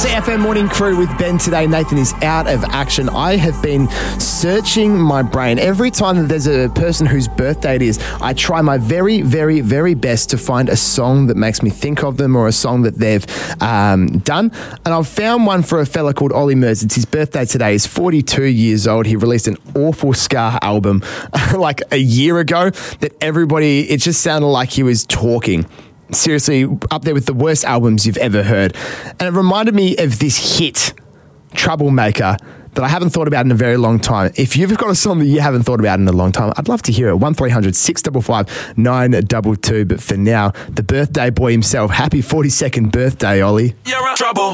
CFM Morning Crew with Ben today. Nathan is out of action. I have been searching my brain. Every time that there's a person whose birthday it is, I try my very, very, very best to find a song that makes me think of them or a song that they've done. And I've found one for a fella called Ollie Murs. It's his birthday today. He's 42 years old. He released an awful ska album like a year ago that it just sounded like he was talking. Seriously, up there with the worst albums you've ever heard. And it reminded me of this hit, Troublemaker, that I haven't thought about in a very long time. If you've got a song that you haven't thought about in a long time, I'd love to hear it. 1300 655 922. But for now, the birthday boy himself, happy 42nd birthday, Ollie. You're a trouble.